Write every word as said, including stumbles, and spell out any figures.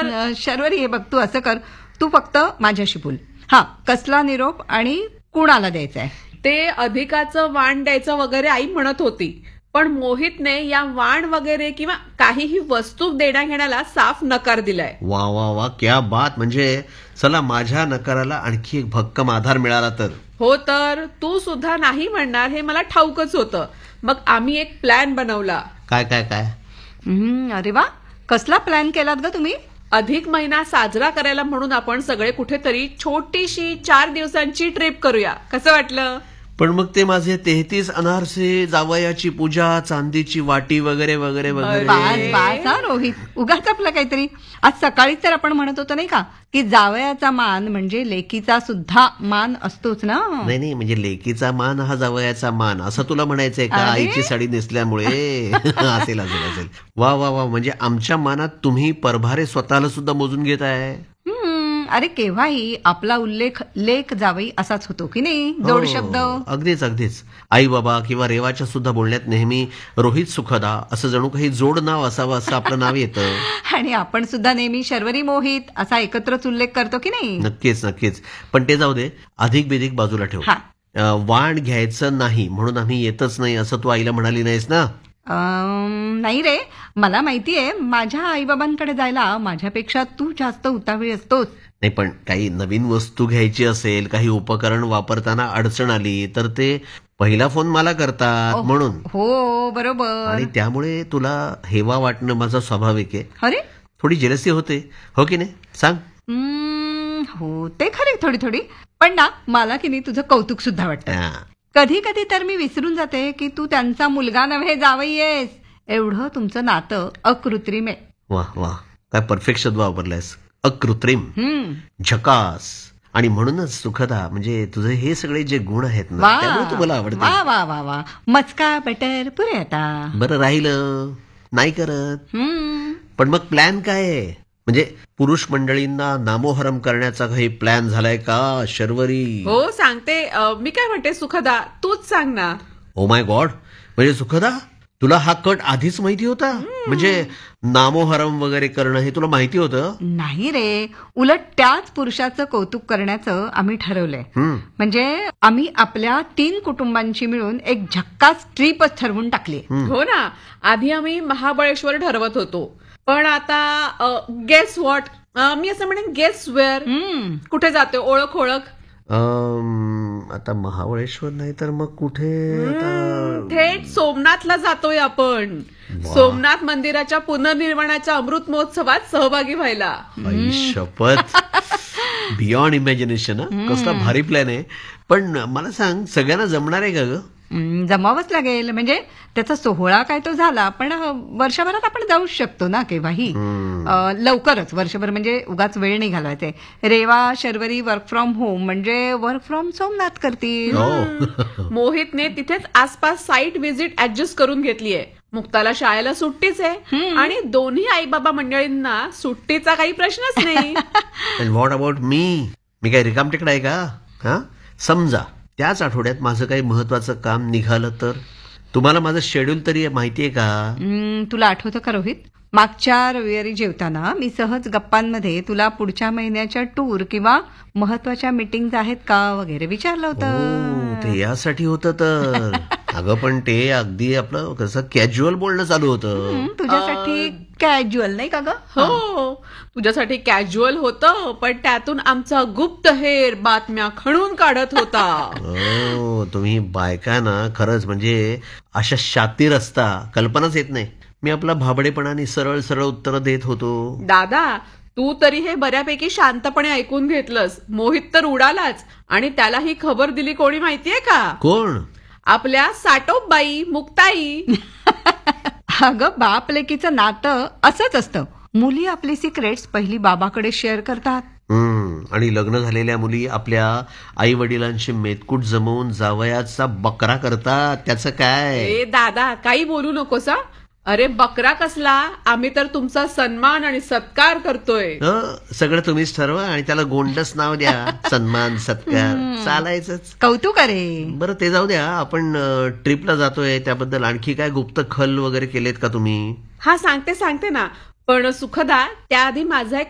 तर अं, शर्वरी हे बघ, तू असं कर, तू फक्त माझ्याशी बोल. हा, कसला निरोप आणि कुणाला द्यायचा आहे? ते अधिकाचं वाण द्यायचं वगैरे आई म्हणत होती, पण मोहितने या वाण वगैरे किंवा काहीही वस्तू देण्या घेण्याला साफ नकार दिलाय. वा वा वा, क्या बात. म्हणजे चला, माझ्या नकाराला आणखी एक भक्कम आधार मिळाला तर. हो, तर तू सुद्धा नाही म्हणणार हे मला ठाऊकच होतं. मग आम्ही एक प्लॅन बनवला. काय काय काय? हम्म, अरे वा, कसला प्लॅन केलात ग तुम्ही? अधिक महिना साजरा करायला म्हणून आपण सगळे कुठेतरी छोटीशी चार दिवसांची ट्रिप करूया. कसं वाटलं? पण मग ते माझे तेहतीस अनारसे, जावयाची पूजा, चांदीची वाटी वगैरे वगैरे वगैरे. बास बास हा रोहित, उगाच आपलं काहीतरी. आज सकाळीच तर आपण म्हणत होतो नाही का, की जावयाचा मान म्हणजे लेकीचा सुद्धा मान असतोच ना. नाही नाही, म्हणजे लेकीचा मान हा जावयाचा मान असं तुला म्हणायचंय का? अरे? आईची साडी नेसल्यामुळे असेल असेल असेल. वा वा वा, म्हणजे आमच्या मानात तुम्ही परभारे स्वतःला सुद्धा मोजून घेताय. हम्म, अरे केव्हाही आपला उल्लेख लेक जावई असाच होतो की नाही, जोड शब्द. हो, अगदीच अगदीच. आई बाबा किंवा रेवाच्या सुद्धा बोलण्यात नेहमी रोहित सुखदा असं जणू काही जोड नाव असावं असं आपलं नाव येतं. आणि आपण सुद्धा नेहमी शर्वरी मोहित असा एकत्रच उल्लेख करतो की नाही. नक्कीच नक्कीच. पण ते जाऊ दे, अधिक बेधिक बाजूला ठेव. हा. अं, वाण घ्यायचं नाही म्हणून आम्ही येतच नाही असं तू आईला म्हणाली नाहीस ना? अं, नाही रे, मला माहितीये माझ्या आईबाबांकडे जायला माझ्यापेक्षा तू जास्त उतावळी असतोस. नाही, पण काही नवीन वस्तू घ्यायची असेल, काही उपकरण वापरताना अडचण आली तर ते पहिला फोन मला करतात म्हणून. हो बरोबर. आणि त्यामुळे तुला हेवा वाटणं माझा स्वाभाविक आहे. अरे थोडी जेलसी होते, हो की नाही? सांग. हम्म, हो ते खरे, थोडी थोडी. पण ना मला की नाही तुझं कौतुक सुद्धा वाटतं. हा. कधी कधी तर मी विसरून जाते की तू त्यांचा मुलगा नव्हे जावई आहेस. एवढं तुमचं नातं अकृत्रिम आहे. वा वा, काय परफेक्ट शब्द वापरलायस. अकृत्रिम, हम्म. झकास. आणि म्हणूनच सुखदा, म्हणजे तुझे हे सगळे जे गुण आहेत ना, वा त्यामुळे तू मला आवडते. वा वा वा वा, मस्का बटर पुरे आता. बरं राहिलं नाही करत. हम्म. पण मग प्लॅन काय आहे? म्हणजे पुरुष मंडळींना नामोहरम करण्याचा काही प्लॅन झालाय का शर्वरी? हो सांगते. अं, मी काय म्हणते सुखदा, तूच सांग ना. ओ माय गॉड, म्हणजे सुखदा तुला हा कट आधीच माहिती होता? म्हणजे नामोहरम वगैरे करणं हे तुला माहिती होतं? नाही रे, उलट त्याच पुरुषाचं कौतुक करण्याचं आम्ही ठरवलंय. हम्म. म्हणजे आम्ही आपल्या तीन कुटुंबांची मिळून एक झक्कास ट्रिपच ठरवून टाकली. हो ना, आधी आम्ही महाबळेश्वर ठरवत होतो, पण आता गेस व्हॉट, मी असं म्हणेन गेस वेअर. हम्म. कुठे जाते ओळख ओळख? अम, आता महाबळेश्वर नाही तर मग कुठे? आता थेट सोमनाथला जातोय आपण. सोमनाथ मंदिराच्या पुनर्निर्माणाच्या अमृत महोत्सवात सहभागी व्हायला. आई शपथ, बियॉन्ड इमॅजिनेशन. कसला भारी प्लॅन आहे. पण मला सांग, सगळ्यांना जमणार आहे का ग? हम्म, जमावंच लागेल. म्हणजे त्याचा सोहळा काय तो झाला, पण वर्षभरात आपण जाऊच शकतो ना केव्हाही. अं, लवकरच वर्षभर, म्हणजे उगाच वेळ नाही घालवायचे. Reva Sharvari work from home म्हणजे वर्क फ्रॉम सोमनाथ करतील. हो. मोहितने तिथेच आसपास साईट व्हिजिट ऍडजस्ट करून घेतलीये. मुक्ताला शाळेला सुट्टीच आहे आणि दोन्ही आई बाबा मंडळींना सुट्टीचा काही प्रश्नच नाही. And what about me? मी काय रिकामटेकडा आहे का? हा, समजा त्याच आठवड्यात माझं काही महत्वाचं काम निघालं तर? तुम्हाला माझं शेड्यूल तरी माहितीये का? हम्म, तुला आठवतं का रोहित, मागच्या रविवारी जेवताना मी सहज गप्पांमध्ये तुला पुढच्या महिन्याच्या टूर किंवा महत्वाच्या मीटिंग्स आहेत का वगैरे विचारलं हो, होतं. ते यासाठी होतं तर. अगं पण ते अगदी आपलं कसं कॅज्युअल बोलणं चालू होतं. हम्म, तुझ्यासाठी कॅज्युअल नाही का ग? हो, तुझ्यासाठी कॅज्युअल होतं, पण त्यातून आमचा गुप्तहेर बातम्या खणून काढत होता. हो, तुम्ही बायका ना खरंच म्हणजे अशा शातीर असता, कल्पनाच येत नाही. मी आपला भाबडेपणाने सरळ सरळ उत्तर देत होतो. दादा, तू तरी हे बऱ्यापैकी शांतपणे ऐकून घेतलंस. मोहित तर उडालाच, आणि त्याला ही खबर दिली कोणी माहितीये का? कोण? आपल्या साटोबाई मुक्ताई. अगं, बाप लेकीचं नातं असंच असतं. मुली आपली सिक्रेट्स पहिली बाबाकडे शेअर करतात. हम्म, आणि लग्न झालेल्या मुली आपल्या आई वडिलांशी मेतकूट जमवून जावयाचा बकरा करतात. त्याचं काय? ए दादा, काही बोलू नकोस हा. अरे बकरा कसला, आम्ही तर तुमचा सन्मान आणि सत्कार करतोय. हं, सगळं तुम्हीच ठरवा आणि त्याला गोंडस नाव द्या. सन्मान सत्कार चालायचंच. कौतुक आहे. बरं ते जाऊ द्या, आपण ट्रिपला जातोय त्याबद्दल आणखी काय गुप्त खल वगैरे केलेत का तुम्ही? हा सांगते सांगते ना, पण सुखदा त्याआधी माझा एक